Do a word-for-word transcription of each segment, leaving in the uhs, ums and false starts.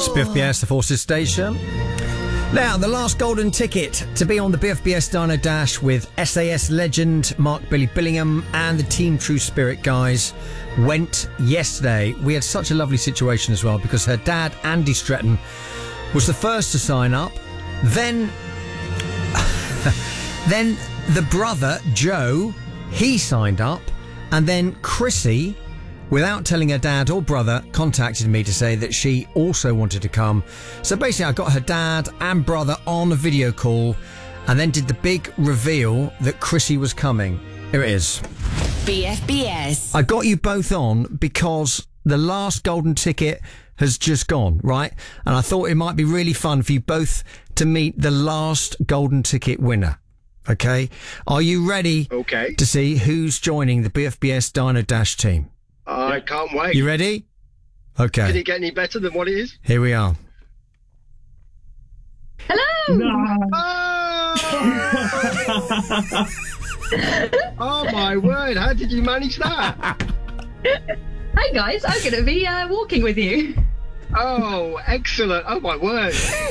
It's B F B S, the Forces Station. Now, the last golden ticket to be on the B F B S Dino Dash with S A S legend Mark Billy Billingham and the Team True Spirit guys went yesterday. We had such a lovely situation as well because her dad, Andy Stretton, was the first to sign up. Then, then the brother, Joe, he signed up. And then Chrissy, without telling her dad or brother, contacted me to say that she also wanted to come. So basically I got her dad and brother on a video call and then did the big reveal that Chrissy was coming. Here it is. B F B S. I got you both on because the last golden ticket has just gone, right? And I thought it might be really fun for you both to meet the last golden ticket winner. Okay? Are you ready Okay. to see who's joining the B F B S Dino Dash team? I can't wait. You ready? Okay. Can it get any better than what it is? Here we are. Hello. No. Oh! Oh my word! How did you manage that? Hi guys, I'm going to be uh, walking with you. Oh, excellent! Oh my word!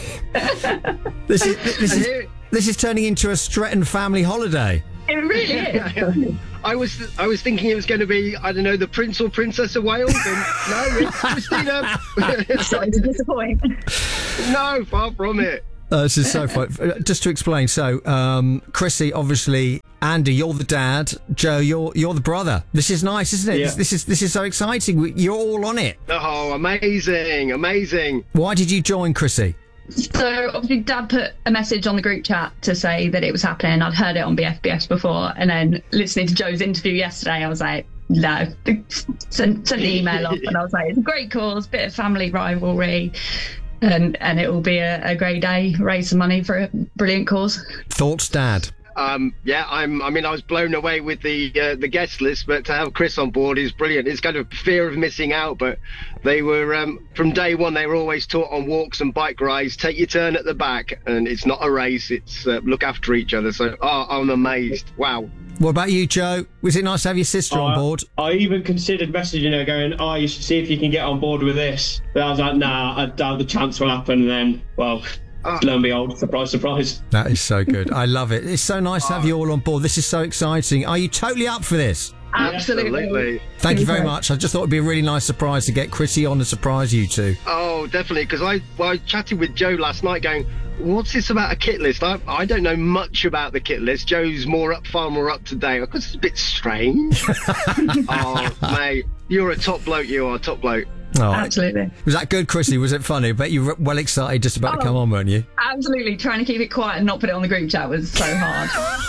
This is this And is here- this is turning into a Stretton family holiday. It really is. I was I was thinking it was going to be, I don't know, the Prince or Princess of Wales, and no, it's Christina. Sorry to disappoint. No, far from it. Uh, this is so fun. Uh, Just to explain, so um, Chrissy, obviously, Andy, you're the dad. Joe, you're you're the brother. This is nice, isn't it? Yeah. This, this is this is so exciting. We- You're all on it. Oh, amazing, amazing. Why did you join, Chrissy? So obviously Dad put a message on the group chat to say that it was happening. I'd heard it on B F B S before, and then listening to Joe's interview yesterday, I was like, no. Sent, sent the email off, and I was like, it's a great cause, bit of family rivalry, and and it will be a, a great day, raise some money for a brilliant cause. Thoughts, Dad? Um, yeah, I'm. I mean, I was blown away with the uh, the guest list, but to have Chris on board is brilliant. It's kind of fear of missing out, but they were um, from day one. They were always taught on walks and bike rides. Take your turn at the back, and it's not a race. It's uh, look after each other. So, oh, I'm amazed. Wow. What about you, Joe? Was it nice to have your sister on I- board? I even considered messaging her going, oh, you should see if you can get on board with this. But I was like, nah, I doubt the chance will happen. And then, well, Oh. lo and behold, surprise, surprise. That is so good. I love it. It's so nice to have you all on board. This is so exciting. Are you totally up for this? Absolutely. Thank you very much. I just thought it'd be a really nice surprise to get Chrissy on and surprise you two. Oh, definitely. Because I, well, I chatted with Joe last night going, what's this about a kit list? I, I don't know much about the kit list. Joe's more up, far more up to date. Because it's a bit strange. Oh, mate, you're a top bloke. You are a top bloke. Oh, Absolutely. was that good, Chrissy? Was it funny? I bet you were well excited just about to come on, weren't you? Absolutely. Trying to keep it quiet and not put it on the group chat was so hard.